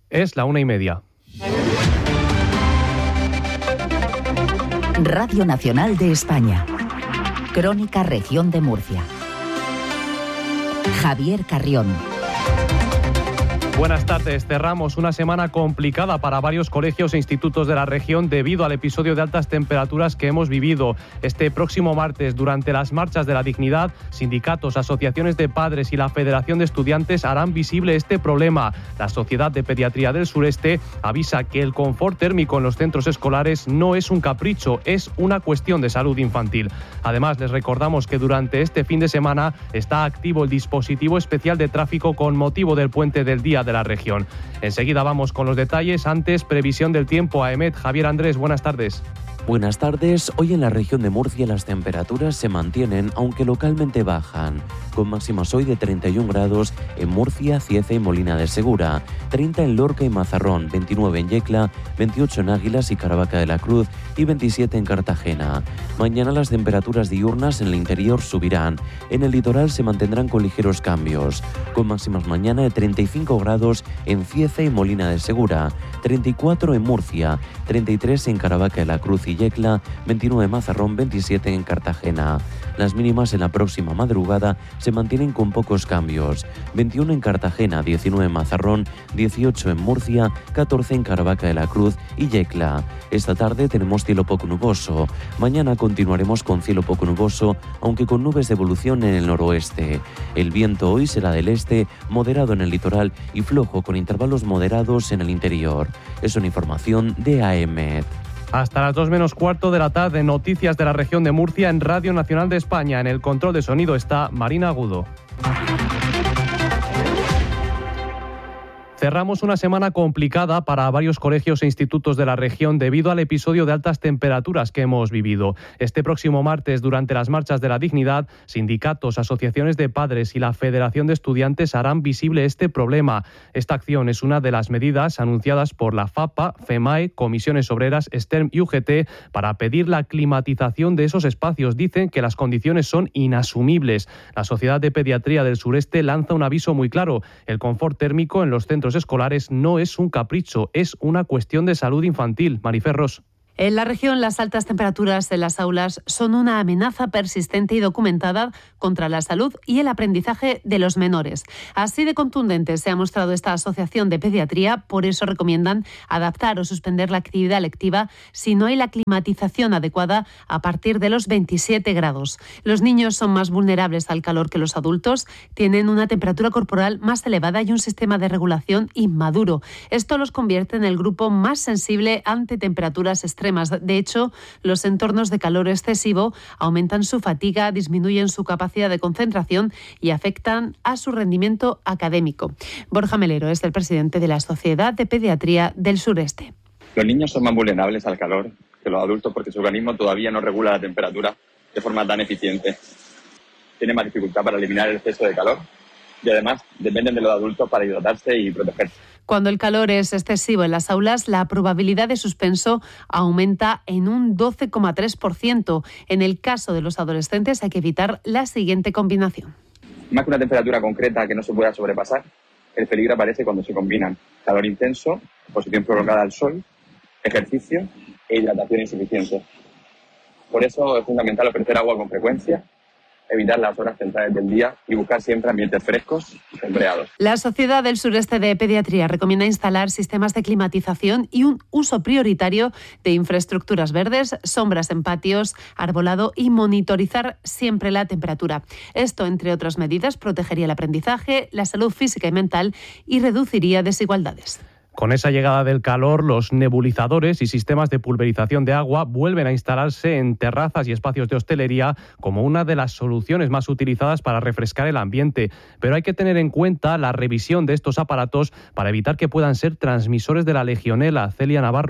Es la 1:30. Radio Nacional de España. Crónica Región de Murcia. Javier Carrión. Buenas tardes. Cerramos una semana complicada para varios colegios e institutos de la región debido al episodio de altas temperaturas que hemos vivido. Este próximo martes, durante las marchas de la dignidad, sindicatos, asociaciones de padres y la Federación de Estudiantes harán visible este problema. La Sociedad de Pediatría del Sureste avisa que el confort térmico en los centros escolares no es un capricho, es una cuestión de salud infantil. Además, les recordamos que durante este fin de semana está activo el dispositivo especial de tráfico con motivo del puente del Día de la región. Enseguida vamos con los detalles. Antes, previsión del tiempo. AEMET. Javier Andrés, buenas tardes. Buenas tardes. Hoy en la región de Murcia las temperaturas se mantienen, aunque localmente bajan, con máximas hoy de 31 grados en Murcia, Cieza y Molina de Segura, 30 en Lorca y Mazarrón, 29 en Yecla, 28 en Águilas y Caravaca de la Cruz y 27 en Cartagena. Mañana las temperaturas diurnas en el interior subirán. En el litoral se mantendrán con ligeros cambios, con máximas mañana de 35 grados en Cieza y Molina de Segura, 34 en Murcia, 33 en Caravaca de la Cruz y Yecla, 29 en Mazarrón, 27 en Cartagena. Las mínimas en la próxima madrugada se mantienen con pocos cambios. 21 en Cartagena, 19 en Mazarrón, 18 en Murcia, 14 en Caravaca de la Cruz y Yecla. Esta tarde tenemos cielo poco nuboso. Mañana continuaremos con cielo poco nuboso, aunque con nubes de evolución en el noroeste. El viento hoy será del este, moderado en el litoral y flojo con intervalos moderados en el interior. Es una información de AEMET. Hasta las 2 menos cuarto de la tarde, noticias de la región de Murcia en Radio Nacional de España. En el control de sonido está Marina Agudo. Cerramos una semana complicada para varios colegios e institutos de la región debido al episodio de altas temperaturas que hemos vivido. Este próximo martes, durante las marchas de la dignidad, sindicatos, asociaciones de padres y la Federación de Estudiantes harán visible este problema. Esta acción es una de las medidas anunciadas por la FAPA, FEMAE, Comisiones Obreras, STERM y UGT para pedir la climatización de esos espacios. Dicen que las condiciones son inasumibles. La Sociedad de Pediatría del Sureste lanza un aviso muy claro. El confort térmico en los centros escolares no es un capricho, es una cuestión de salud infantil. Marifer Ros. En la región, las altas temperaturas en las aulas son una amenaza persistente y documentada contra la salud y el aprendizaje de los menores. Así de contundente se ha mostrado esta asociación de pediatría, por eso recomiendan adaptar o suspender la actividad lectiva si no hay la climatización adecuada a partir de los 27 grados. Los niños son más vulnerables al calor que los adultos, tienen una temperatura corporal más elevada y un sistema de regulación inmaduro. Esto los convierte en el grupo más sensible ante temperaturas extremas. De hecho, los entornos de calor excesivo aumentan su fatiga, disminuyen su capacidad de concentración y afectan a su rendimiento académico. Borja Melero es el presidente de la Sociedad de Pediatría del Sureste. Los niños son más vulnerables al calor que los adultos porque su organismo todavía no regula la temperatura de forma tan eficiente. Tienen más dificultad para eliminar el exceso de calor y además dependen de los adultos para hidratarse y protegerse. Cuando el calor es excesivo en las aulas, la probabilidad de suspenso aumenta en un 12,3%. En el caso de los adolescentes hay que evitar la siguiente combinación. Más que una temperatura concreta que no se pueda sobrepasar, el peligro aparece cuando se combinan calor intenso, exposición prolongada al sol, ejercicio e hidratación insuficiente. Por eso es fundamental ofrecer agua con frecuencia, evitar las horas centrales del día y buscar siempre ambientes frescos y sombreados. La Sociedad del Sureste de Pediatría recomienda instalar sistemas de climatización y un uso prioritario de infraestructuras verdes, sombras en patios, arbolado y monitorizar siempre la temperatura. Esto, entre otras medidas, protegería el aprendizaje, la salud física y mental y reduciría desigualdades. Con esa llegada del calor, los nebulizadores y sistemas de pulverización de agua vuelven a instalarse en terrazas y espacios de hostelería como una de las soluciones más utilizadas para refrescar el ambiente. Pero hay que tener en cuenta la revisión de estos aparatos para evitar que puedan ser transmisores de la legionela. Celia Navarro.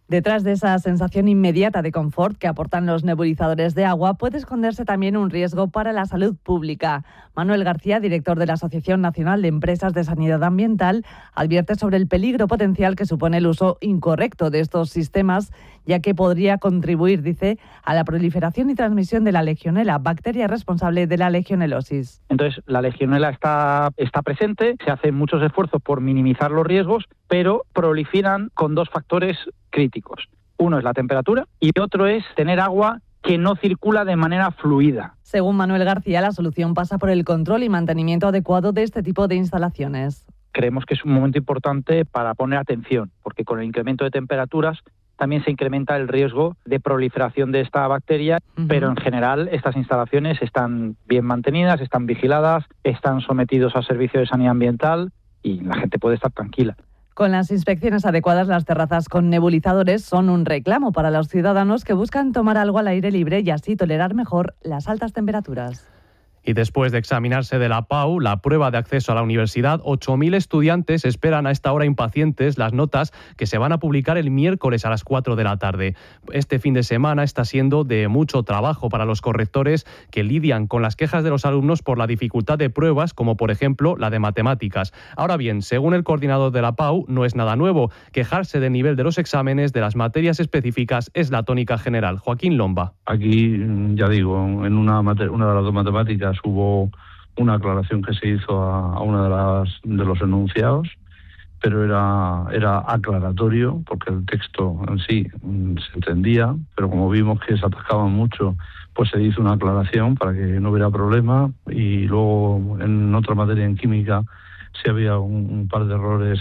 Detrás de esa sensación inmediata de confort que aportan los nebulizadores de agua puede esconderse también un riesgo para la salud pública. Manuel García, director de la Asociación Nacional de Empresas de Sanidad Ambiental, advierte sobre el peligro potencial que supone el uso incorrecto de estos sistemas, ya que podría contribuir, dice, a la proliferación y transmisión de la legionela, bacteria responsable de la legionelosis. Entonces, la legionela está presente, se hacen muchos esfuerzos por minimizar los riesgos, pero proliferan con dos factores críticos. Uno es la temperatura y otro es tener agua que no circula de manera fluida. Según Manuel García, la solución pasa por el control y mantenimiento adecuado de este tipo de instalaciones. Creemos que es un momento importante para poner atención, porque con el incremento de temperaturas también se incrementa el riesgo de proliferación de esta bacteria, pero en general estas instalaciones están bien mantenidas, están vigiladas, están sometidos al servicio de sanidad ambiental y la gente puede estar tranquila. Con las inspecciones adecuadas, las terrazas con nebulizadores son un reclamo para los ciudadanos que buscan tomar algo al aire libre y así tolerar mejor las altas temperaturas. Y después de examinarse de la PAU, la prueba de acceso a la universidad, 8.000 estudiantes esperan a esta hora impacientes las notas que se van a publicar el miércoles a las 4 de la tarde. Este fin de semana está siendo de mucho trabajo para los correctores que lidian con las quejas de los alumnos por la dificultad de pruebas, como por ejemplo la de matemáticas. Ahora bien, según el coordinador de la PAU, no es nada nuevo. Quejarse del nivel de los exámenes de las materias específicas es la tónica general. Joaquín Lomba. Aquí, ya digo, en una de las dos matemáticas hubo una aclaración que se hizo a una de los enunciados, pero era aclaratorio porque el texto en sí se entendía, pero como vimos que se atascaban mucho, pues se hizo una aclaración para que no hubiera problema. Y luego en otra materia, en química, sí había un par de errores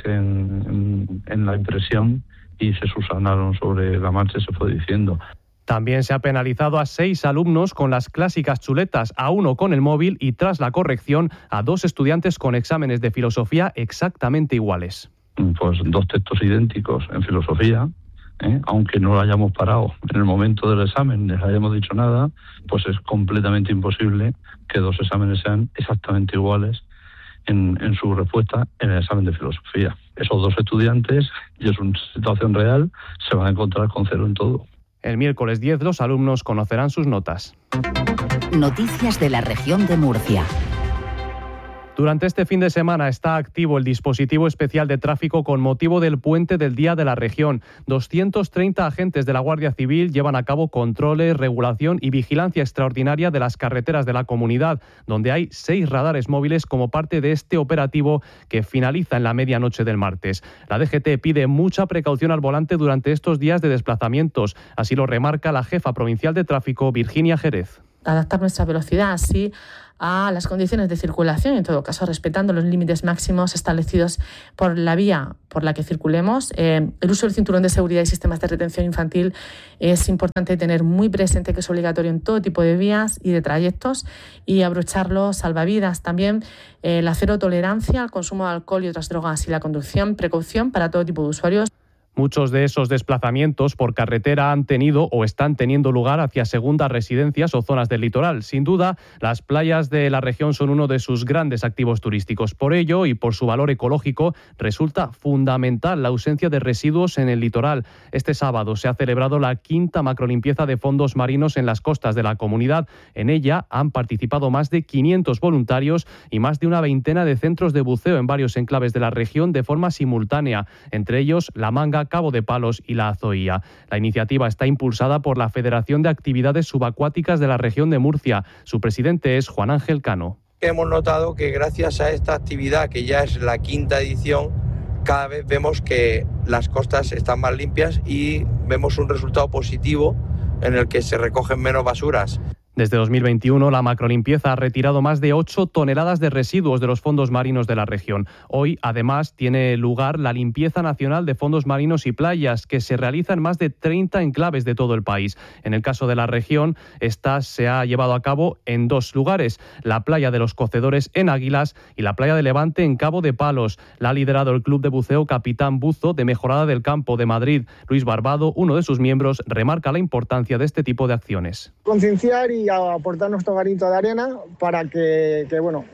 en la impresión y se subsanaron sobre la marcha, se fue diciendo. También se ha penalizado a 6 alumnos con las clásicas chuletas, a 1 con el móvil y tras la corrección a 2 estudiantes con exámenes de filosofía exactamente iguales. Pues 2 textos idénticos en filosofía, aunque no lo hayamos parado en el momento del examen, ni les hayamos dicho nada, pues es completamente imposible que 2 exámenes sean exactamente iguales en su respuesta en el examen de filosofía. Esos 2 estudiantes, y es una situación real, se van a encontrar con 0 en todo. El miércoles 10 los alumnos conocerán sus notas. Noticias de la región de Murcia. Durante este fin de semana está activo el dispositivo especial de tráfico con motivo del puente del Día de la Región. 230 agentes de la Guardia Civil llevan a cabo controles, regulación y vigilancia extraordinaria de las carreteras de la comunidad, donde hay 6 radares móviles como parte de este operativo que finaliza en la medianoche del martes. La DGT pide mucha precaución al volante durante estos días de desplazamientos. Así lo remarca la jefa provincial de tráfico, Virginia Jerez. Adaptar nuestra velocidad así a las condiciones de circulación, en todo caso respetando los límites máximos establecidos por la vía por la que circulemos. El uso del cinturón de seguridad y sistemas de retención infantil es importante tener muy presente que es obligatorio en todo tipo de vías y de trayectos, y abrocharlo salvavidas. También la cero tolerancia al consumo de alcohol y otras drogas y la conducción, precaución para todo tipo de usuarios. Muchos de esos desplazamientos por carretera han tenido o están teniendo lugar hacia segundas residencias o zonas del litoral. Sin duda, las playas de la región son uno de sus grandes activos turísticos. Por ello y por su valor ecológico, resulta fundamental la ausencia de residuos en el litoral. Este sábado se ha celebrado la 5ª macrolimpieza de fondos marinos en las costas de la comunidad. En ella han participado más de 500 voluntarios y más de una veintena de centros de buceo en varios enclaves de la región de forma simultánea, entre ellos La Manga, Cabo de Palos y La Azoía. La iniciativa está impulsada por la Federación de Actividades Subacuáticas de la región de Murcia. Su presidente es Juan Ángel Cano. Hemos notado que gracias a esta actividad, que ya es la 5ª edición, cada vez vemos que las costas están más limpias y vemos un resultado positivo en el que se recogen menos basuras. Desde 2021, la macrolimpieza ha retirado más de 8 toneladas de residuos de los fondos marinos de la región. Hoy, además, tiene lugar la limpieza nacional de fondos marinos y playas, que se realiza en más de 30 enclaves de todo el país. En el caso de la región, esta se ha llevado a cabo en 2 lugares, la playa de los Cocedores en Águilas y la playa de Levante en Cabo de Palos. La ha liderado el Club de Buceo Capitán Buzo de Mejorada del Campo de Madrid. Luis Barbado, uno de sus miembros, remarca la importancia de este tipo de acciones. Concienciar y aportar nuestro granito de arena para que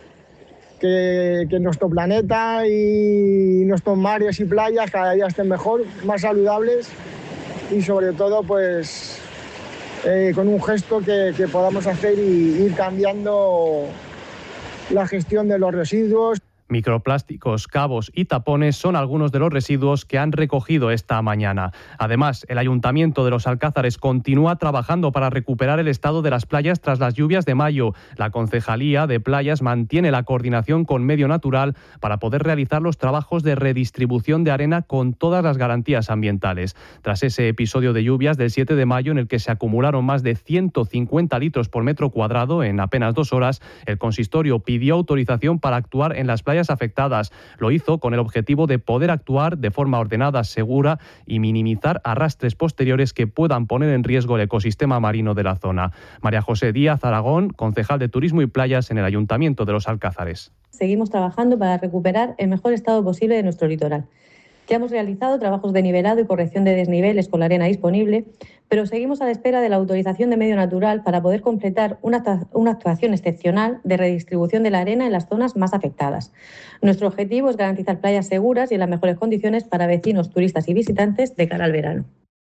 nuestro planeta y nuestros mares y playas cada día estén mejor, más saludables y sobre todo pues con un gesto que podamos hacer y ir cambiando la gestión de los residuos. Microplásticos, cabos y tapones son algunos de los residuos que han recogido esta mañana. Además, el Ayuntamiento de Los Alcázares continúa trabajando para recuperar el estado de las playas tras las lluvias de mayo. La Concejalía de Playas mantiene la coordinación con Medio Natural para poder realizar los trabajos de redistribución de arena con todas las garantías ambientales. Tras ese episodio de lluvias del 7 de mayo en el que se acumularon más de 150 litros por metro cuadrado en apenas 2 horas, el consistorio pidió autorización para actuar en las playas afectadas. Lo hizo con el objetivo de poder actuar de forma ordenada, segura y minimizar arrastres posteriores que puedan poner en riesgo el ecosistema marino de la zona. María José Díaz Aragón, concejal de Turismo y Playas en el Ayuntamiento de Los Alcázares. Seguimos trabajando para recuperar el mejor estado posible de nuestro litoral. Ya hemos realizado trabajos de nivelado y corrección de desniveles con la arena disponible, pero seguimos a la espera de la autorización de Medio Natural para poder completar una actuación excepcional de redistribución de la arena en las zonas más afectadas. Nuestro objetivo es garantizar playas seguras y en las mejores condiciones para vecinos, turistas y visitantes de cara al verano.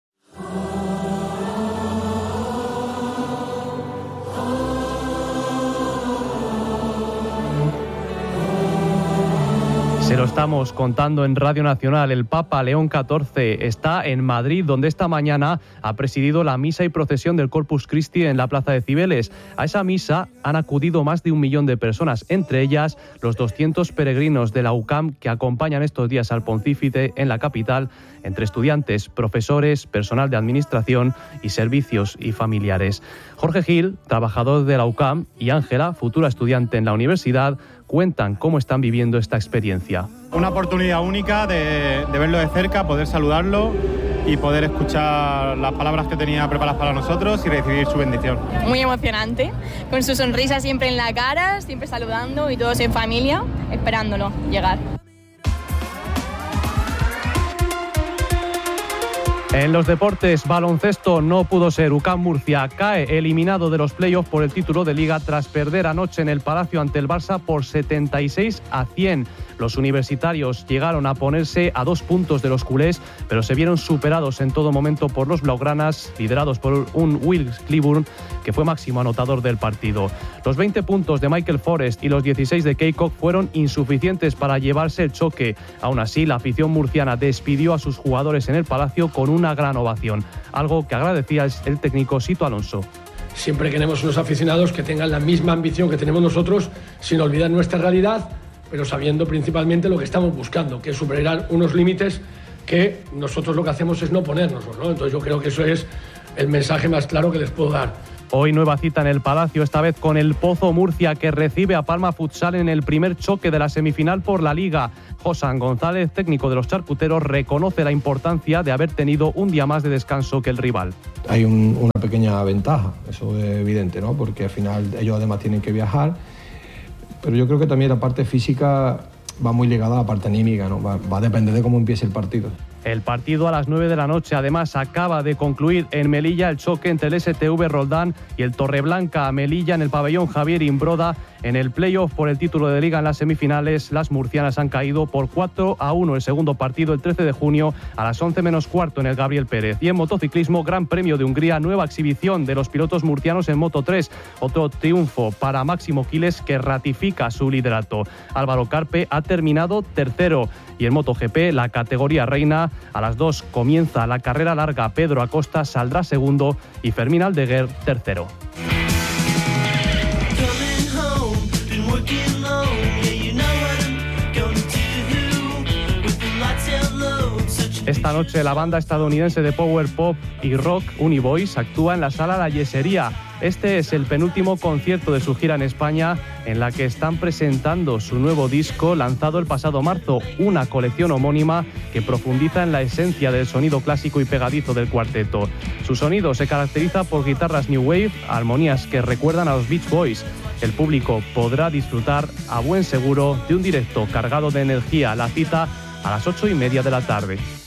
Se lo estamos contando en Radio Nacional. El Papa León XIV está en Madrid, donde esta mañana ha presidido la misa y procesión del Corpus Christi en la Plaza de Cibeles. A esa misa han acudido más de 1 millón de personas, entre ellas los 200 peregrinos de la UCAM que acompañan estos días al Pontífice en la capital, entre estudiantes, profesores, personal de administración y servicios y familiares. Jorge Gil, trabajador de la UCAM, y Ángela, futura estudiante en la universidad, cuentan cómo están viviendo esta experiencia. Una oportunidad única de verlo de cerca, poder saludarlo y poder escuchar las palabras que tenía preparadas para nosotros y recibir su bendición. Muy emocionante, con su sonrisa siempre en la cara, siempre saludando y todos en familia, esperándolo llegar. En los deportes, baloncesto no pudo ser. UCAM Murcia cae eliminado de los playoffs por el título de Liga tras perder anoche en el Palacio ante el Barça por 76-100. Los universitarios llegaron a ponerse a 2 puntos de los culés, pero se vieron superados en todo momento por los blaugranas, liderados por un Will Cleburne, que fue máximo anotador del partido. Los 20 puntos de Michael Forrest y los 16 de Keikok fueron insuficientes para llevarse el choque. Aún así, la afición murciana despidió a sus jugadores en el Palacio con una gran ovación, algo que agradecía el técnico Sito Alonso. Siempre queremos unos aficionados que tengan la misma ambición que tenemos nosotros, sin olvidar nuestra realidad, pero sabiendo principalmente lo que estamos buscando, que es superar unos límites que nosotros lo que hacemos es no ponernos, ¿no? Entonces yo creo que eso es el mensaje más claro que les puedo dar. Hoy nueva cita en el Palacio, esta vez con el Pozo Murcia, que recibe a Palma Futsal en el primer choque de la semifinal por la Liga. Josan González, técnico de los charcuteros, reconoce la importancia de haber tenido un día más de descanso que el rival. Hay una pequeña ventaja, eso es evidente, ¿no? Porque al final ellos además tienen que viajar, pero yo creo que también la parte física va muy ligada a la parte anímica, ¿no? Va a depender de cómo empiece el partido. El partido a las 9 de la noche. Además, acaba de concluir en Melilla el choque entre el STV Roldán y el Torreblanca Melilla en el pabellón Javier Imbroda. En el playoff por el título de Liga en las semifinales, las murcianas han caído por 4-1 el segundo partido el 13 de junio a las 11 menos cuarto en el Gabriel Pérez. Y en motociclismo, Gran Premio de Hungría, nueva exhibición de los pilotos murcianos en Moto3. Otro triunfo para Máximo Quiles, que ratifica su liderato. Álvaro Carpe ha terminado tercero. Y en MotoGP, la categoría reina, a las 2 comienza la carrera larga. Pedro Acosta saldrá segundo y Fermín Aldeguer tercero. Esta noche la banda estadounidense de power pop y rock Univoice actúa en la Sala La Yesería. Este es el penúltimo concierto de su gira en España, en la que están presentando su nuevo disco lanzado el pasado marzo, una colección homónima que profundiza en la esencia del sonido clásico y pegadizo del cuarteto. Su sonido se caracteriza por guitarras new wave, armonías que recuerdan a los Beach Boys. El público podrá disfrutar a buen seguro de un directo cargado de energía. La cita a las 8:30 de la tarde.